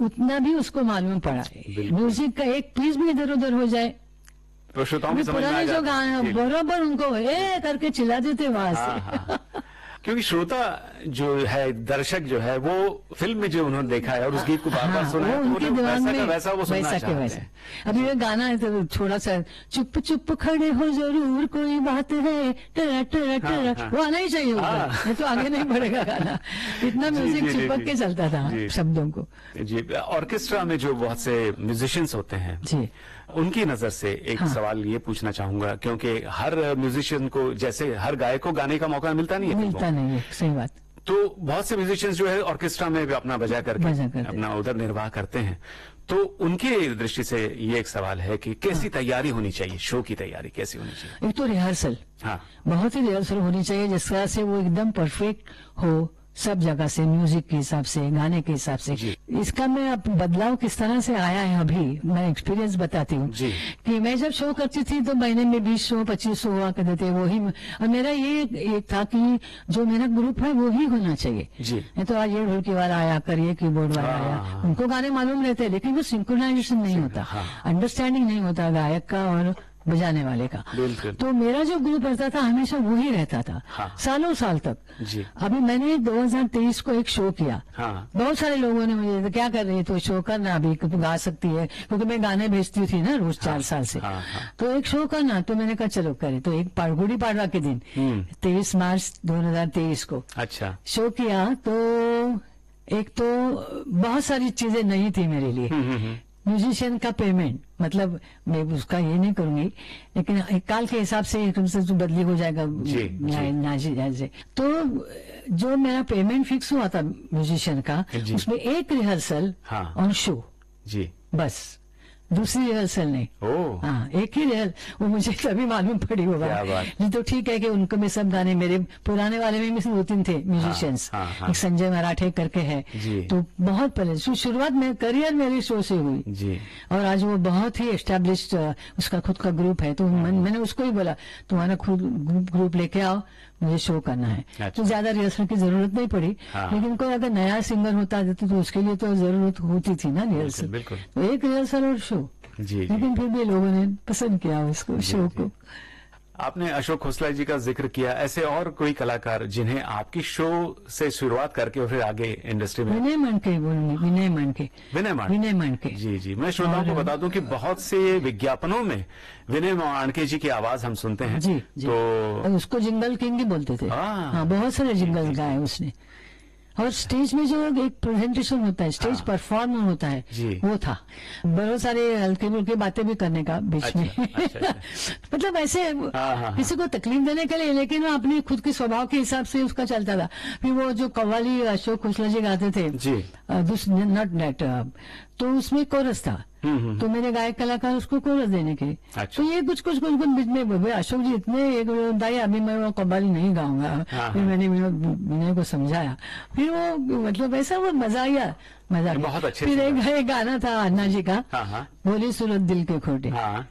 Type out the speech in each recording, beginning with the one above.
उतना भी उसको मालूम पड़ा। म्यूजिक का एक पीस भी इधर उधर हो जाए तो श्रोताओं की समझ में आ पुराने जो जाता है। गाने बराबर उनको करके चिल्ला देते वहां से। क्योंकि श्रोता जो है, दर्शक जो है, वो फिल्म में जो उन्होंने देखा है और उस गीत को बार बार सुना है, वो उनके तो दिमाग वैसा में का वैसा वो सुनना चाहते हैं। अभी ये गाना है तो थोड़ा सा चुप चुप खड़े हो जरूर कोई बात है, टरा टरा टरा, वो आना ही चाहिए ऊपर, नहीं तो आगे नहीं बढ़ेगा गाना। इतना म्यूजिक चिपक के चलता था शब्दों को। जी, ऑर्केस्ट्रा में जो बहुत से म्यूजिशियंस होते हैं जी, उनकी नजर से एक सवाल ये पूछना चाहूंगा, क्योंकि हर म्यूजिशियन को, जैसे हर गायक को गाने का मौका मिलता नहीं है, सही बात। तो बहुत से म्यूजिशियंस जो है ऑर्केस्ट्रा में भी अपना बजा करके अपना उधर निर्वाह करते हैं। तो उनकी दृष्टि से ये एक सवाल है कि कैसी तैयारी होनी चाहिए, शो की तैयारी कैसी होनी चाहिए? एक तो रिहर्सल, बहुत ही रिहर्सल होनी चाहिए, जिस तरह से वो एकदम परफेक्ट हो सब जगह से, म्यूजिक के हिसाब से, गाने के हिसाब से। इसका मैं अब बदलाव किस तरह से आया है, अभी मैं एक्सपीरियंस बताती हूँ कि मैं जब शो करती थी तो महीने में 20 शो 25 शो हुआ करते थे, वही। और मेरा ये एक था कि जो मेरा ग्रुप है वो ही होना चाहिए। नहीं तो आज ये ढोलकी वाला आया, कर ये कीबोर्ड वाला आया, उनको गाने मालूम रहते हैं लेकिन वो सिंक्रोनाइजेशन नहीं होता, अंडरस्टैंडिंग नहीं होता गायक का और बजाने वाले का। तो मेरा जो ग्रुप रहता था हमेशा वही रहता था, सालों साल तक। अभी मैंने 2023 को एक शो किया, बहुत सारे लोगों ने मुझे क्या कर रही है, तो शो करना, अभी गा सकती है, क्योंकि मैं गाने भेजती थी ना रोज 4 साल से। तो एक शो करना, तो मैंने कहा चलो करे। तो एक गुड़ी पाड़वा के दिन 23 मार्च 2023 को अच्छा शो किया। तो एक तो बहुत सारी चीजें नहीं थी मेरे लिए। म्यूजिशियन का पेमेंट, मतलब मैं उसका ये नहीं करूंगी, लेकिन काल के हिसाब से एकदम से तो बदली हो जाएगा से। तो जो मेरा पेमेंट फिक्स हुआ था म्यूजिशियन का, उसमें एक रिहर्सल और शो जी, बस दूसरी रिहर्सल नहीं। एक ही रिहर्सल, वो मुझे तभी मालूम पड़ी होगा। नहीं तो ठीक है कि उनको में सब गाने, मेरे पुराने वाले में 2-3 थे म्यूजिशियंस, एक संजय मराठे करके है, तो बहुत पहले शुरुआत में करियर मेरे शो से हुई जी। और आज वो बहुत ही एस्टेब्लिश्ड, उसका खुद का ग्रुप है। तो मैंने उसको ही बोला तुम्हारा खुद ग्रुप लेके आओ, मुझे शो करना है। अच्छा। तो ज्यादा रिहर्सल की जरूरत नहीं पड़ी, लेकिन कोई अगर नया सिंगर होता तो उसके लिए तो जरूरत होती थी ना रिहर्सल। तो एक रिहर्सल और शो जी, लेकिन फिर भी लोगों ने पसंद किया उसको, शो को। आपने अशोक खोसला जी का जिक्र किया, ऐसे और कोई कलाकार जिन्हें आपकी शो से शुरुआत करके और फिर आगे इंडस्ट्री में? विनय मांडके बोलूंगी, विनय मांडके जी जी। मैं श्रोताओं को बता दूं कि बहुत से विज्ञापनों में विनय मांडके जी की आवाज हम सुनते हैं जी, तो उसको जिंगल किंग ही बोलते थे। बहुत सारे जिंगल गाए उसने। और स्टेज में जो एक प्रेजेंटेशन होता है, स्टेज परफॉर्म होता है, वो था। बहुत सारे हल्के फुल्के बातें भी करने का बीच में। मतलब ऐसे किसी को तकलीफ देने के लिए, लेकिन वो अपनी खुद के स्वभाव के हिसाब से उसका चलता था। फिर वो जो कव्वाली अशोक खोसला जी गाते थे, नॉट नेट, तो उसमें कोरस था, तो मेरे गायक कलाकार उसको कोरस देने के। अच्छा। तो ये कुछ बीच में अशोक जी इतने एक दाई, अभी मैं वो कव्वाली नहीं गाऊंगा। फिर मैंने विनय को समझाया, फिर वो मतलब ऐसा वो मजा आया, मजा बहुत अच्छे। फिर एक गाना था अन्ना जी का, बोली सूरत दिल के खोटे,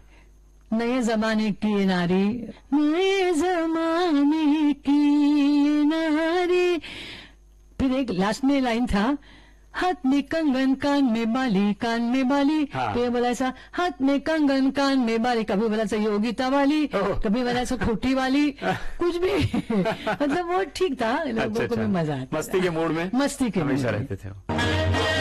नए जमाने की नारी, नए जमाने की नारी। फिर एक लास्ट में लाइन था, हाथ में कंगन कान में बाली, कान में बाली। तो ये बोला ऐसा, हाथ में कंगन कान में बाली, कभी बोला ऐसा योगिता वाली, कभी बोला ऐसा खोटी वाली, कुछ भी। मतलब वो ठीक था, लोगों को भी मजा आता, मस्ती के मूड में, मस्ती के हमेशा रहते थे।